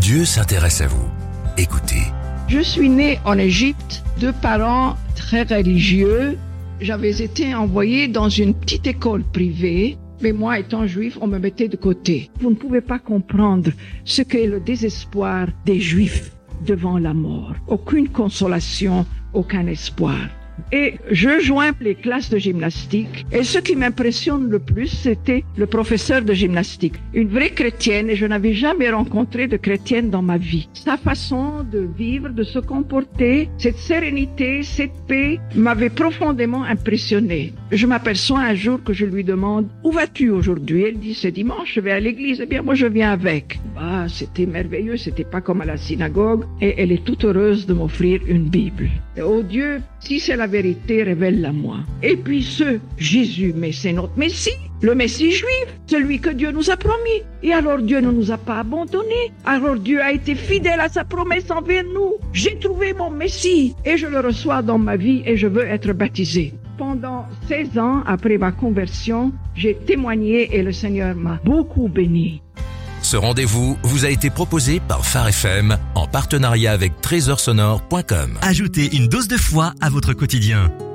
Dieu s'intéresse à vous. Écoutez. Je suis née en Égypte de parents très religieux. J'avais été envoyée dans une petite école privée, mais moi, étant juif, on me mettait de côté. Vous ne pouvez pas comprendre ce qu'est le désespoir des Juifs devant la mort. Aucune consolation, aucun espoir. Et je joins les classes de gymnastique. Et ce qui m'impressionne le plus, c'était le professeur de gymnastique. Une vraie chrétienne, et je n'avais jamais rencontré de chrétienne dans ma vie. Sa façon de vivre, de se comporter, cette sérénité, cette paix, m'avait profondément impressionné. Je m'aperçois un jour que je lui demande « Où vas-tu aujourd'hui ?» Elle dit « C'est dimanche, je vais à l'église. » Eh bien, moi, je viens avec. Ah, c'était merveilleux, c'était pas comme à la synagogue. Et elle est toute heureuse de m'offrir une Bible. Et, oh Dieu, si c'est la vérité, révèle-la moi. Et puis Jésus, mais c'est notre Messie, le Messie juif, celui que Dieu nous a promis. Et alors Dieu ne nous a pas abandonnés. Alors Dieu a été fidèle à sa promesse envers nous. J'ai trouvé mon Messie et je le reçois dans ma vie et je veux être baptisé. Pendant 16 ans après ma conversion, j'ai témoigné et le Seigneur m'a beaucoup béni. Ce rendez-vous vous a été proposé par Phare FM en partenariat avec trésorsonore.com. Ajoutez une dose de foi à votre quotidien.